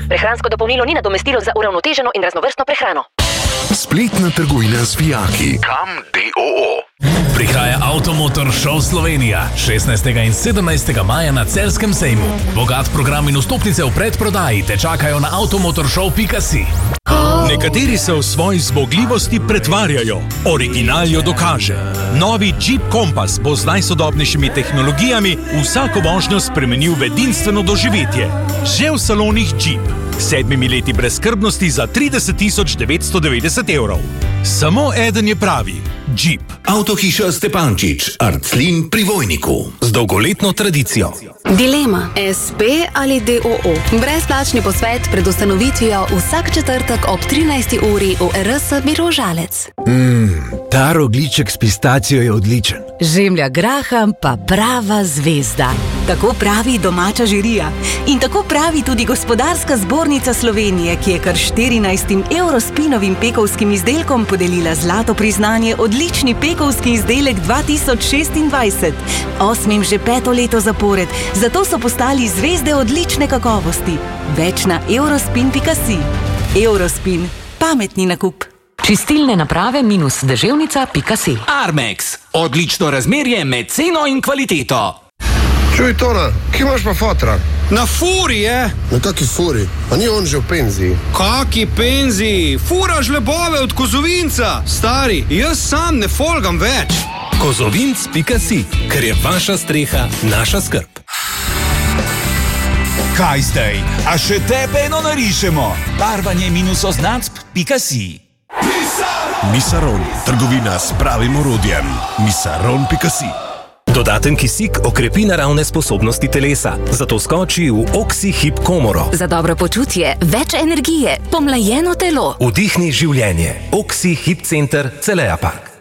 Prehransko dopolnilo ni nadomestilo za uravnoteženo in raznovrstno prehrano. Spletna trgovina z vijaki. Kam d.o.o. Prihaja Avtomotor Show Slovenija 16. in 17. maja na Celjskem sejmu. Bogat program in vstopnice v predprodaji te čakajo na avtomotorshow.si. Nekateri se v svoji zmogljivosti pretvarjajo, original jo dokaže. Novi Jeep Compass bo z najsodobnejšimi tehnologijami vsako vožnjo spremenil v edinstveno doživetje. Že v salonih Jeep. 7 leti brezskrbnosti za 30.990 evrov. Samo eden je pravi. Jeep. Avtohiša Stepančič, Arclin pri Vojniku. Z dolgoletno tradicijo. Dilema, SP ali DOO. Brezplačni posvet pred ustanovitvijo vsak četrtek ob 13. uri v RS Mirožalec. Ta rogljiček s pistacijo je odličen. Žemlja graham pa prava zvezda. Tako pravi domača žirija. In tako pravi tudi Gospodarska zbornica Slovenije, ki je kar 14 Eurospinovim pekovskim izdelkom podelila zlato priznanje odlični pekovski izdelek 2026. 8. že 5. leto zapored, zato so postali zvezde odlične kakovosti. Več na eurospin.si. Eurospin. Pametni nakup. Čistilne naprave -deževnica.si. Armex. Odlično razmerje med ceno in kvaliteto. Čuj, Tona, kje imaš pa fotra? Na furi je. Na kaki furi? A ni on že v penziji? Kaki penziji? Furaš lebove od Kozovinca. Stari, jaz sam ne folgam več. Kozovinc.si, ker je vaša streha naša skrb. Kaj zdaj? A še tebe eno narišemo? Barvanje -oznacb.si. Misaron, trgovina s pravim orodjem. Misaron.si. Dodaten kisik okrepi naravne sposobnosti telesa, zato skoči v Oxy Hip Komoro. Za dobro počutje, več energije, pomlajeno telo. Vdihni življenje. Oxy Hip Center Celeja Park.